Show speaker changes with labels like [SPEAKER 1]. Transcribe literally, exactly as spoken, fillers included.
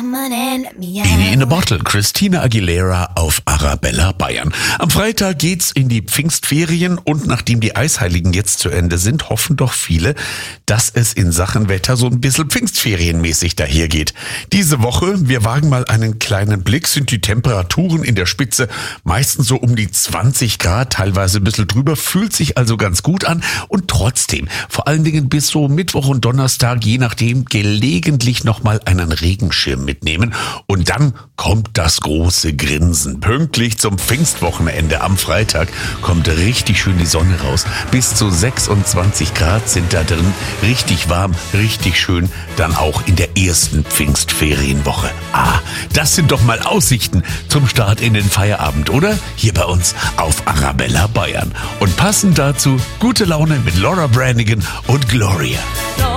[SPEAKER 1] come on and let me out.
[SPEAKER 2] Genie in a Bottle, Christina Aguilera auf Arabella Bayern. Am Freitag geht's in die Pfingstferien und nachdem die Eisheiligen jetzt zu Ende sind, hoffen doch viele, dass es in Sachen Wetter so ein bisschen Pfingstferienmäßig dahergeht. Diese Woche, wir wagen mal einen kleinen Blick, sind die Temperaturen in der Spitze meistens so um die zwanzig Grad, teilweise ein bisschen drüber, fühlt sich also ganz gut an und trotzdem, vor allen Dingen bis so Mittwoch und Donnerstag, je nachdem, gelegentlich nochmal einen Regenschirm mitnehmen und dann kommt das große Grinsen. Pünktlich zum Pfingstwochenende am Freitag kommt richtig schön die Sonne raus. Bis zu sechsundzwanzig Grad sind da drin, richtig warm, richtig schön, dann auch in der ersten Pfingstferienwoche. Ah, das sind doch mal Aussichten zum Start in den Feierabend, oder? Hier bei uns auf Arabella Bayern. Und passend dazu gute Laune mit Laura Branigan und Gloria.